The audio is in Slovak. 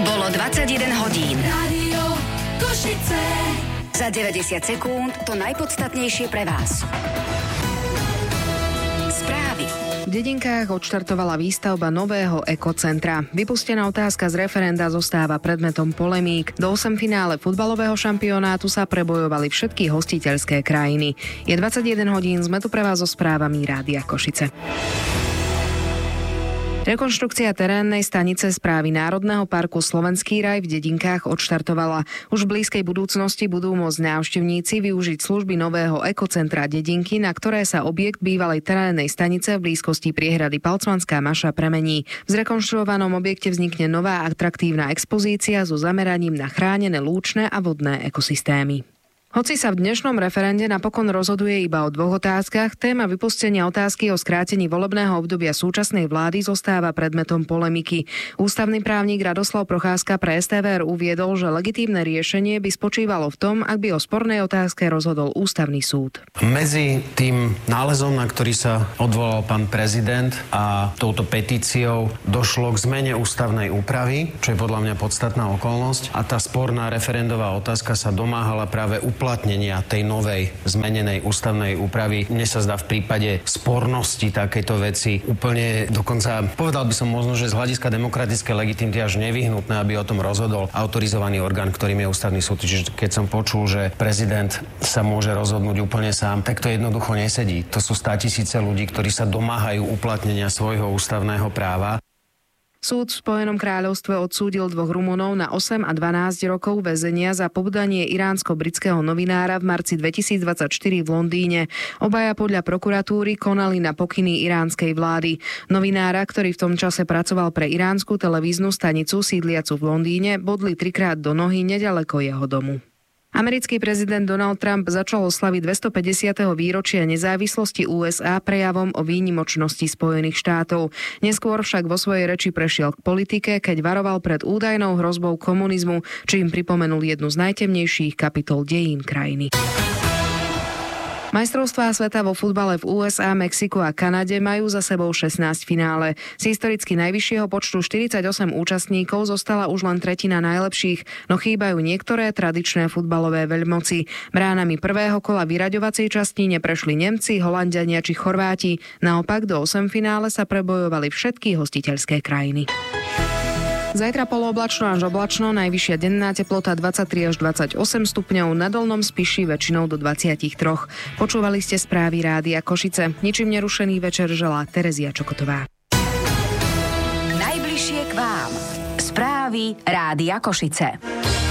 Bolo 21 hodín. Rádio Košice. Za 90 sekúnd to najpodstatnejšie pre vás. Správy. V Dedinkách odštartovala výstavba nového ekocentra. Vypustená otázka z referenda zostáva predmetom polemík. Do 8 finále futbalového šampionátu sa prebojovali všetky hostiteľské krajiny. Je 21 hodín, sme tu pre vás so správami Rádia Košice. Rekonštrukcia terénnej stanice správy Národného parku Slovenský raj v Dedinkách odštartovala. Už v blízkej budúcnosti budú môcť návštevníci využiť služby nového ekocentra Dedinky, na ktoré sa objekt bývalej terénnej stanice v blízkosti priehrady Palcmanská maša premení. V zrekonštruovanom objekte vznikne nová atraktívna expozícia so zameraním na chránené lúčne a vodné ekosystémy. Hoci sa v dnešnom referende napokon rozhoduje iba o dvoch otázkach, téma vypustenia otázky o skrátení volebného obdobia súčasnej vlády zostáva predmetom polemiky. Ústavný právnik Radoslav Procházka pre STVR uviedol, že legitímne riešenie by spočívalo v tom, ak by o spornej otázke rozhodol Ústavný súd. Medzi tým nálezom, na ktorý sa odvolal pán prezident, a touto petíciou došlo k zmene ústavnej úpravy, čo je podľa mňa podstatná okolnosť, a tá sporná referendová otázka sa domáhala práve uplatnenia tej novej zmenenej ústavnej úpravy. Mne sa zdá v prípade spornosti takéto veci úplne, dokonca povedal by som možno, že z hľadiska demokratickej legitimity až nevyhnutné, aby o tom rozhodol autorizovaný orgán, ktorým je Ústavný súd. Čiže keď som počul, že prezident sa môže rozhodnúť úplne sám, tak to jednoducho nesedí. To sú 100 000 ľudí, ktorí sa domáhajú uplatnenia svojho ústavného práva. Súd v Spojenom kráľovstve odsúdil dvoch Rumunov na 8 a 12 rokov väzenia za pobúdanie iránsko-britského novinára v marci 2024 v Londýne. Obaja podľa prokuratúry konali na pokyny iránskej vlády. Novinára, ktorý v tom čase pracoval pre iránsku televíznu stanicu sídliacu v Londýne, bodli 3-krát do nohy neďaleko jeho domu. Americký prezident Donald Trump začal oslaviť 250. výročia nezávislosti USA prejavom o výnimočnosti Spojených štátov. Neskôr však vo svojej reči prešiel k politike, keď varoval pred údajnou hrozbou komunizmu, čím pripomenul jednu z najtemnejších kapitol dejín krajiny. Majstrovstvá sveta vo futbale v USA, Mexiku a Kanade majú za sebou 16 finále. Z historicky najvyššieho počtu 48 účastníkov zostala už len tretina najlepších, no chýbajú niektoré tradičné futbalové veľmoci. Bránami prvého kola vyraďovacej časti neprešli Nemci, Holanďania či Chorváti. Naopak do 8 finále sa prebojovali všetky hostiteľské krajiny. Zajtra polooblačno až oblačno, najvyššia denná teplota 23 až 28 stupňov, na Dolnom Spiši väčšinou do 23. Počúvali ste správy Rádia Košice. Ničím nerušený večer želá Terezia Čokotová. Najbližšie k vám. Správy Rádia Košice.